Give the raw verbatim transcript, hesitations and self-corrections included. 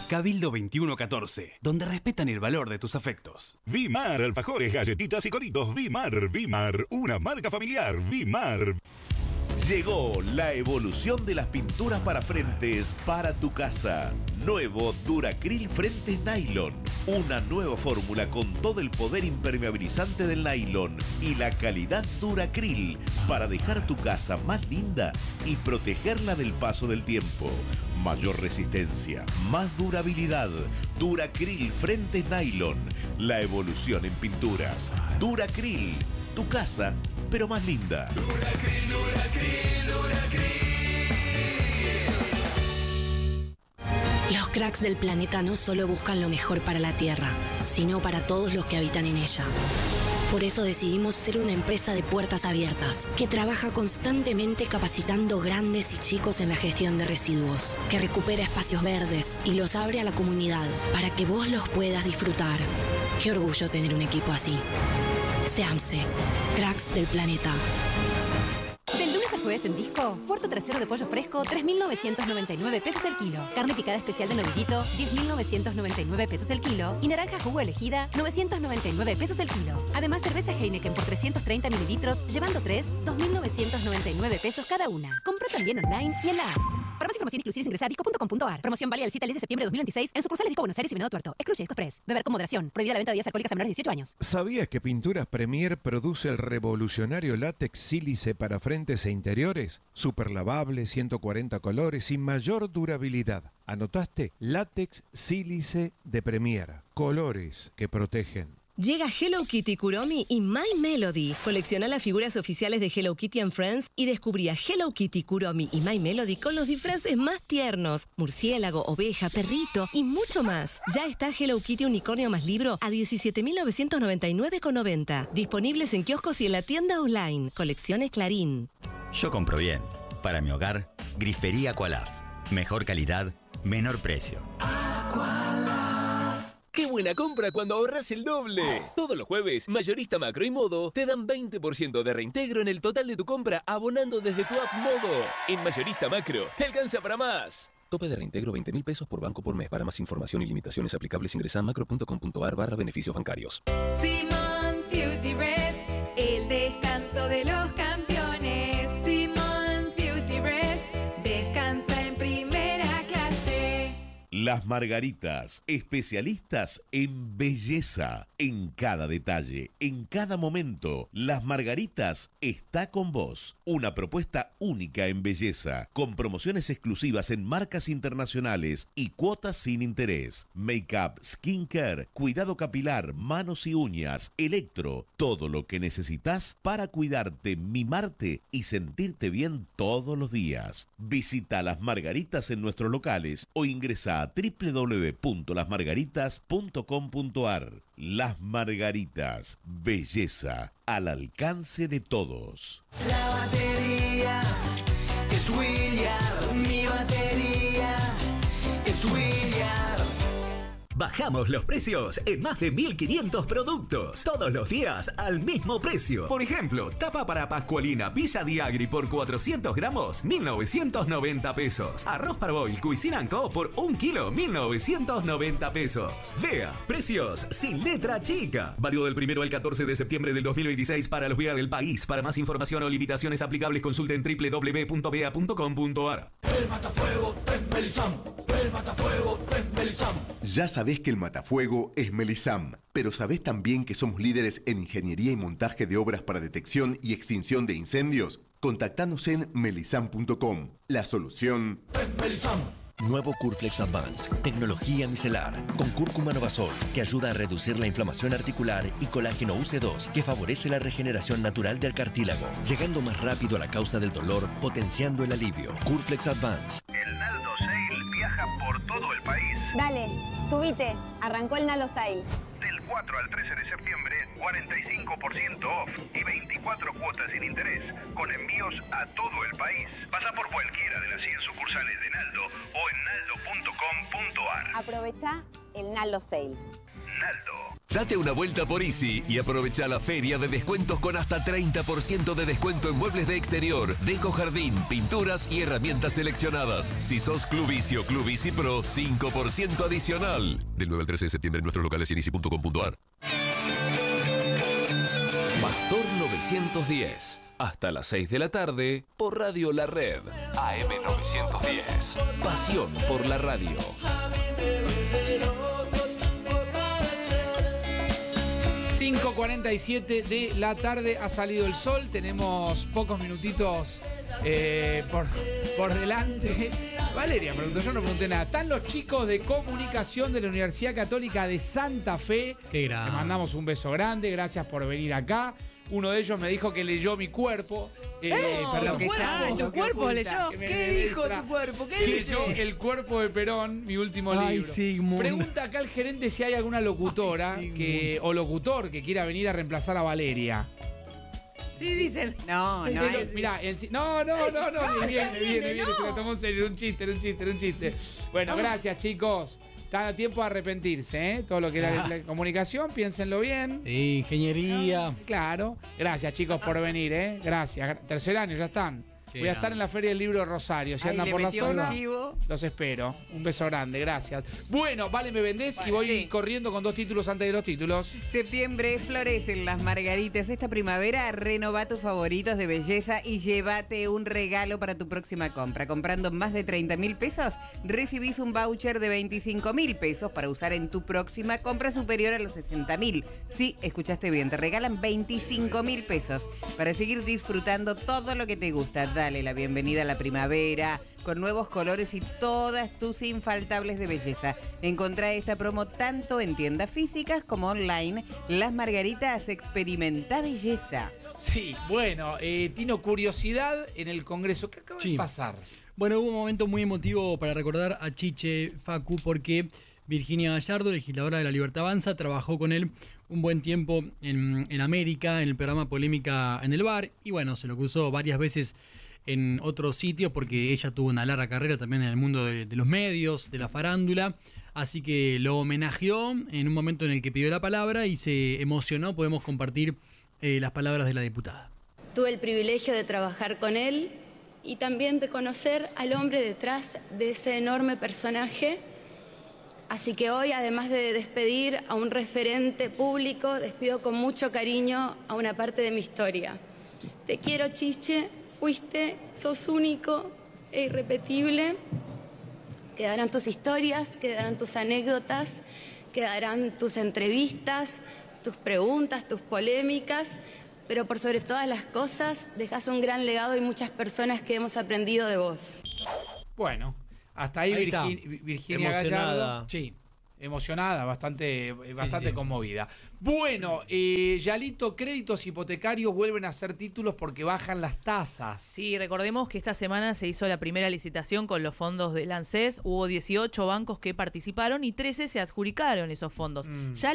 Cabildo veintiuno catorce, donde respetan el valor de tus afectos. Vimar, alfajores, galletitas y coritos. Vimar, Vimar, una marca familiar. Vimar. Llegó la evolución de las pinturas para frentes para tu casa. Nuevo Duracril Frentes Nylon. Una nueva fórmula con todo el poder impermeabilizante del nylon y la calidad Duracril para dejar tu casa más linda y protegerla del paso del tiempo. Mayor resistencia, más durabilidad. Duracril Frentes Nylon. La evolución en pinturas. Duracril. Tu casa, pero más linda. Duracril, Duracril, Duracril. Los cracks del planeta no solo buscan lo mejor para la Tierra, sino para todos los que habitan en ella. Por eso decidimos ser una empresa de puertas abiertas, que trabaja constantemente capacitando grandes y chicos en la gestión de residuos, que recupera espacios verdes y los abre a la comunidad para que vos los puedas disfrutar. Qué orgullo tener un equipo así. SEAMSE, cracks del planeta. Del lunes al jueves en Disco, puerto trasero de pollo fresco, tres mil novecientos noventa y nueve pesos el kilo. Carne picada especial de novillito, diez mil novecientos noventa y nueve pesos el kilo. Y naranja jugo elegida, novecientos noventa y nueve pesos el kilo. Además, cerveza Heineken por trescientos treinta mililitros, llevando tres, dos mil novecientos noventa y nueve pesos cada una. Compra también online y en la app. Para más información inclusive ingresa a disco punto com punto ar. Promoción válida del siete al diez de septiembre de dos mil veintiséis en sucursales Disco Buenos Aires y Venado Tuerto. Excluye Disco Express. Beber con moderación. Prohibida la venta de bebidas alcohólicas a menores de dieciocho años. ¿Sabías que Pinturas Premier produce el revolucionario látex sílice para frentes e interiores? Super lavable, ciento cuarenta colores y mayor durabilidad. ¿Anotaste? Látex sílice de Premier. Colores que protegen. Llega Hello Kitty Kuromi y My Melody. Colecciona las figuras oficiales de Hello Kitty and Friends y descubrí a Hello Kitty, Kuromi y My Melody con los disfraces más tiernos. Murciélago, oveja, perrito y mucho más. Ya está Hello Kitty Unicornio más libro a diecisiete mil novecientos noventa y nueve con noventa. Disponibles en kioscos y en la tienda online. Colecciones Clarín. Yo compro bien. Para mi hogar, Grifería Aqualaf. Mejor calidad, menor precio. ¡Qué buena compra cuando ahorras el doble! Todos los jueves, Mayorista Macro y Modo te dan veinte por ciento de reintegro en el total de tu compra abonando desde tu app Modo. En Mayorista Macro, te alcanza para más. Tope de reintegro veinte mil pesos por banco por mes. Para más información y limitaciones aplicables ingresa a macro punto com punto ar barra beneficios bancarios. Simmons Beauty Rest, el descanso de los campeones. Simmons Beauty Rest, descansa en primera clase. Las Margaritas, especialistas en belleza, en cada detalle, en cada momento. Las Margaritas está con vos. Una propuesta única en belleza, con promociones exclusivas en marcas internacionales y cuotas sin interés. Make-up, skincare, cuidado capilar, manos y uñas, electro, todo lo que necesitas para cuidarte, mimarte y sentirte bien todos los días. Visita Las Margaritas en nuestros locales o ingresa a doble u doble u doble u punto las margaritas punto com punto ar. Las Margaritas, belleza al alcance de todos. La batería es William, mi batería es William. Bajamos los precios en más de mil quinientos productos. Todos los días al mismo precio. Por ejemplo, tapa para Pascualina Villa Diagri por cuatrocientos gramos, mil novecientos noventa pesos. Arroz Parboil Cuisine Co por un kilo, mil novecientos noventa pesos. Vea, precios sin letra chica. Válido del primero al catorce de septiembre del dos mil veintiséis para los V E A del país. Para más información o limitaciones aplicables consulten doble u doble u doble u punto v e a punto com punto ar. El matafuego es Melisam, el matafuego es Melisam. Ya sabés que el matafuego es Melisam, pero ¿sabés también que somos líderes en ingeniería y montaje de obras para detección y extinción de incendios? Contactanos en melisam punto com. La solución es Melisam. Nuevo Curflex Advance, tecnología micelar, con cúrcuma novasol, que ayuda a reducir la inflamación articular, y colágeno U C dos, que favorece la regeneración natural del cartílago, llegando más rápido a la causa del dolor, potenciando el alivio. Curflex Advance. El Naldo Sale viaja por todo el país. Dale, subite, arrancó el Naldo Sale. Del cuatro al trece de septiembre, cuarenta y cinco por ciento off y veinticuatro cuotas sin interés, con envíos a todo el país. Pasa por cualquiera de las cien sucursales de Naldo o en naldo punto com punto ar. Aprovecha el Naldo Sale. Naldo. Date una vuelta por Easy y aprovecha la feria de descuentos con hasta treinta por ciento de descuento en muebles de exterior, deco jardín, pinturas y herramientas seleccionadas. Si sos Club Easy o Club Easy Pro, cinco por ciento adicional. Del nueve al trece de septiembre en nuestros locales y en easy punto com punto a r. Pastor novecientos diez. Hasta las seis de la tarde por Radio La Red. A M novecientos diez. Pasión por la radio. cinco cuarenta y siete de la tarde, ha salido el sol, tenemos pocos minutitos eh, por, por delante. Valeria preguntó, yo no pregunté nada. Están los chicos de comunicación de la Universidad Católica de Santa Fe. Qué grande. Le mandamos un beso grande, gracias por venir acá. Uno de ellos me dijo que leyó mi cuerpo. Eh, ¡Eh! perdón. ¿Tu cuerpo, tu cuerpo leyó? Que me ¿Qué dijo demuestra. tu cuerpo? ¿Qué Sí, dice? leyó El cuerpo de Perón, mi último Ay, libro. Sigmund. Pregunta acá el gerente si hay alguna locutora que, o locutor que quiera venir a reemplazar a Valeria. Sí, dicen. No, no. Dice, hay- mirá, en sí- no, no, no, no, No, ni viene, no, viene, no. viene, se lo tomó en serio, era un chiste, era un chiste, era un chiste. Bueno, gracias, chicos. Está a tiempo de arrepentirse, ¿eh? Todo lo que era la, la comunicación, piénsenlo bien. Sí, ingeniería. Claro. Gracias, chicos, por venir, ¿eh? Gracias. Tercer año, ya están. Qué Voy a estar grande. en la Feria del Libro de Rosario. Si Ay, andan le por la metió un zona, chivo. los espero. Un beso grande, gracias. Bueno, vale, me vendés y voy sí. corriendo con dos títulos antes de los títulos. Septiembre, florecen las margaritas. Esta primavera, renova tus favoritos de belleza y llévate un regalo para tu próxima compra. Comprando más de treinta mil pesos, recibís un voucher de veinticinco mil pesos para usar en tu próxima compra superior a los sesenta mil. Sí, escuchaste bien, te regalan veinticinco mil pesos para seguir disfrutando todo lo que te gusta. Dale la bienvenida a la primavera, con nuevos colores y todas tus infaltables de belleza. Encontrá esta promo tanto en tiendas físicas como online. Las Margaritas, experimenta belleza. Sí, bueno, eh, Tino, curiosidad en el Congreso. ¿Qué acaba Sí. de pasar? Bueno, hubo un momento muy emotivo para recordar a Chiche Facu porque Virginia Gallardo, legisladora de La Libertad Avanza, trabajó con él un buen tiempo en, en América, en el programa Polémica en el Bar, y bueno, se lo cruzó varias veces en otros sitios porque ella tuvo una larga carrera también en el mundo de, de los medios, de la farándula, así que lo homenajeó en un momento en el que pidió la palabra y se emocionó. Podemos compartir eh, las palabras de la diputada. Tuve el privilegio de trabajar con él y también de conocer al hombre detrás de ese enorme personaje. Así que hoy, además de despedir a un referente público, despido con mucho cariño a una parte de mi historia. Te quiero, Chiche, fuiste, sos único e irrepetible. Quedarán tus historias, quedarán tus anécdotas, quedarán tus entrevistas, tus preguntas, tus polémicas, pero por sobre todas las cosas, dejas un gran legado y muchas personas que hemos aprendido de vos. Bueno, hasta ahí, Ahí está. Virgi- Virginia Emocionada. Gallardo. Sí. Emocionada, bastante, bastante sí. conmovida. Bueno, eh, Yalito, créditos hipotecarios vuelven a ser títulos porque bajan las tasas. Sí, recordemos que esta semana se hizo la primera licitación con los fondos del ANSES. Hubo dieciocho bancos que participaron y trece se adjudicaron esos fondos. Mm. Ya